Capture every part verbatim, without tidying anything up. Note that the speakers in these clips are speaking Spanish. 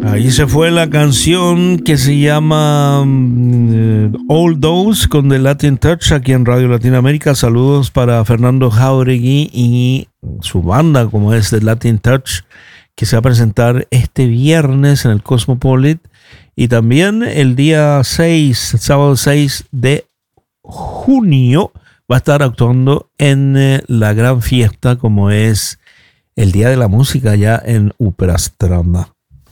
Ahí se fue la canción que se llama um, All Those con The Latin Touch aquí en Radio Latinoamérica. Saludos para Fernando Jauregui y su banda, como es The Latin Touch, que se va a presentar este viernes en el Cosmopolit y también el día seis, sábado seis de junio, va a estar actuando en eh, la gran fiesta, como es el Día de la Música allá en Uprastranda.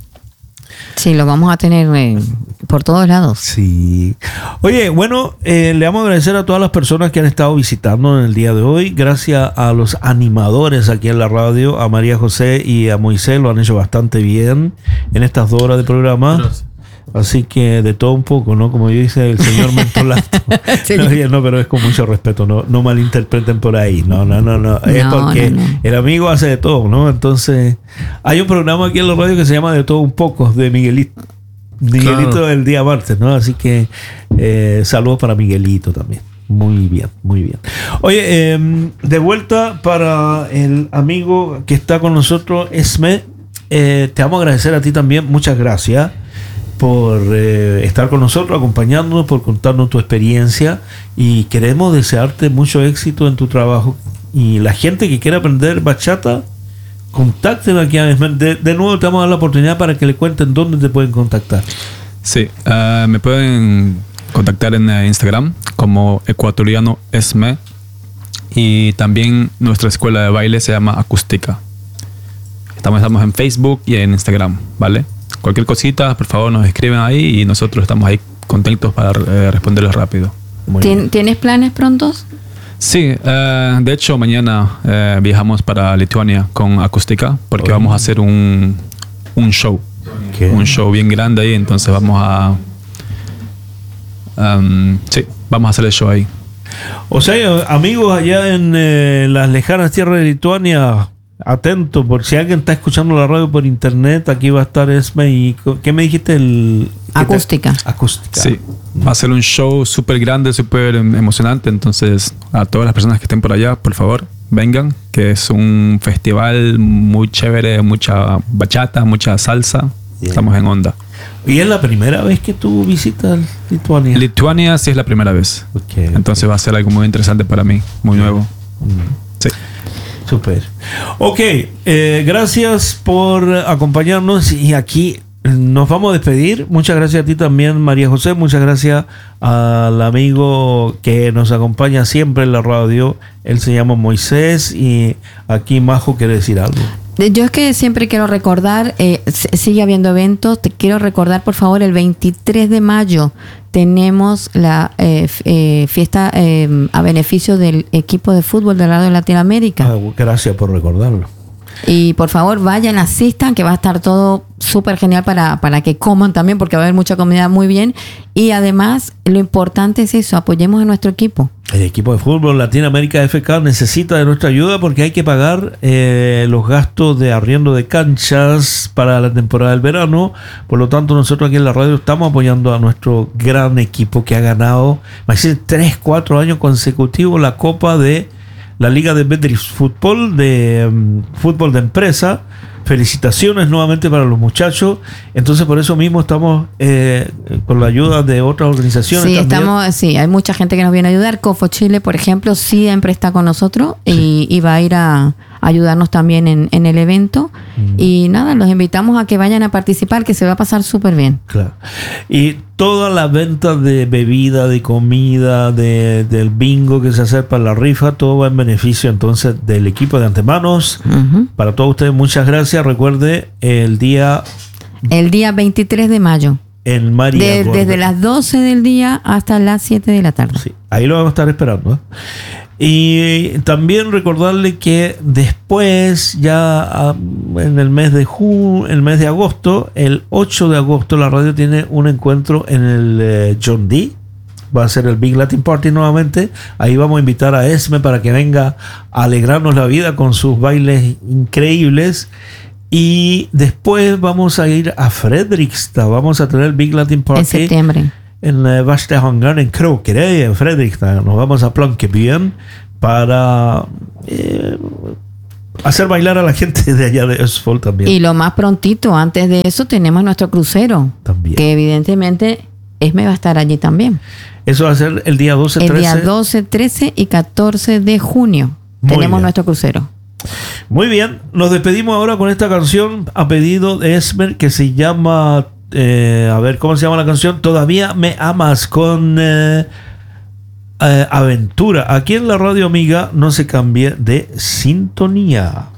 Sí, lo vamos a tener eh, por todos lados. Sí. Oye, bueno, eh, le vamos a agradecer a todas las personas que han estado visitando en el día de hoy. Gracias a los animadores aquí en la radio, a María José y a Moisés, lo han hecho bastante bien en estas dos horas de programa. Gracias. Así que de todo un poco, ¿no? Como dice el señor Mentolato. Sí. No, no, pero es con mucho respeto, no, no malinterpreten por ahí. No, no, no, no. Es no, porque no, no. El amigo hace de todo, ¿no? Entonces, hay un programa aquí en la radio que se llama De Todo Un Poco, de Miguelito. Miguelito claro. El día martes, ¿no? Así que eh, saludos para Miguelito también. Muy bien, muy bien. Oye, eh, de vuelta para el amigo que está con nosotros, Esme. Eh, te vamos a agradecer a ti también. Muchas gracias por eh, estar con nosotros, acompañándonos, por contarnos tu experiencia, y queremos desearte mucho éxito en tu trabajo. Y la gente que quiera aprender bachata, contáctenlo aquí a Esme. De, de nuevo te vamos a dar la oportunidad para que le cuenten dónde te pueden contactar. Sí, uh, me pueden contactar en Instagram como ecuatoriano Esme, y también nuestra escuela de baile se llama Acústica. Estamos, estamos en Facebook y en Instagram, ¿vale? Cualquier cosita, por favor, nos escriben ahí y nosotros estamos ahí contentos para eh, responderles rápido. ¿Tien, ¿Tienes planes prontos? Sí, eh, de hecho mañana eh, viajamos para Lituania con Acústica porque oh. vamos a hacer un, un show. ¿Qué? Un show bien grande ahí, entonces vamos a... Um, sí, vamos a hacer el show ahí. O sea, amigos allá en eh, las lejanas tierras de Lituania, atento, por si alguien está escuchando la radio por internet, aquí va a estar Esme. ¿Y qué me dijiste? El Acústica. Te... Acústica. Sí, va a ser un show súper grande, súper emocionante. Entonces, a todas las personas que estén por allá, por favor, vengan, que es un festival muy chévere, mucha bachata, mucha salsa. Bien. Estamos en onda. ¿Y es la primera vez que tú visitas Lituania? Lituania sí es la primera vez. Okay, Entonces okay. va a ser algo muy interesante para mí, muy nuevo. Mm. Sí. Super. Ok, eh, gracias por acompañarnos y aquí nos vamos a despedir. Muchas gracias a ti también, María José. Muchas gracias al amigo que nos acompaña siempre en la radio. Él se llama Moisés y aquí Majo quiere decir algo. Yo es que siempre quiero recordar, eh, sigue habiendo eventos, te quiero recordar por favor el veintitrés de mayo tenemos la eh, eh, fiesta eh, a beneficio del equipo de fútbol de la Radio Latinoamérica. Ah, gracias por recordarlo. Y por favor vayan, asistan, que va a estar todo súper genial para, para que coman también, porque va a haber mucha comida muy bien. Y además, lo importante es eso, apoyemos a nuestro equipo. El equipo de fútbol Latinoamérica F K necesita de nuestra ayuda porque hay que pagar eh, los gastos de arriendo de canchas para la temporada del verano. Por lo tanto, nosotros aquí en la radio estamos apoyando a nuestro gran equipo que ha ganado, va a ser tres, cuatro años consecutivos la Copa de la Liga de Betris Fútbol, de um, fútbol de empresa. Felicitaciones nuevamente para los muchachos. Entonces, por eso mismo estamos eh, con la ayuda de otras organizaciones. Sí, también. estamos, sí, hay mucha gente que nos viene a ayudar. Cofo Chile, por ejemplo, siempre está con nosotros sí. y, y va a ir a, a ayudarnos también en, en el evento. Mm. Y nada, los invitamos a que vayan a participar, que se va a pasar súper bien. Claro. Y toda la venta de bebida, de comida, de, del bingo que se hace para la rifa, todo va en beneficio entonces del equipo de Antemanos. Uh-huh. Para todos ustedes, muchas gracias. Recuerde, el día... El día veintitrés de mayo. En María de, Desde las doce del día hasta las siete de la tarde. Sí, ahí lo vamos a estar esperando, ¿eh? Y también recordarle que después, ya en el mes de junio, el mes de agosto, el ocho de agosto, la radio tiene un encuentro en el eh, John D. Va a ser el Big Latin Party nuevamente. Ahí vamos a invitar a Esme para que venga a alegrarnos la vida con sus bailes increíbles. Y después vamos a ir a Fredrikstad. Vamos a tener el Big Latin Party en septiembre. En eh, Vastehangar, en Krokerö, en Fredrikstad. Nos vamos a Plankebyen para eh, hacer bailar a la gente de allá de Østfold también. Y lo más prontito, antes de eso, tenemos nuestro crucero. También. Que evidentemente Esme va a estar allí también. Eso va a ser el día doce, el trece. día doce, trece y catorce de junio. Muy tenemos bien. nuestro crucero. Muy bien, nos despedimos ahora con esta canción a pedido de Esmer que se llama, eh, a ver, ¿cómo se llama la canción? Todavía me amas, con eh, eh, Aventura. Aquí en la radio amiga, no se cambie de sintonía.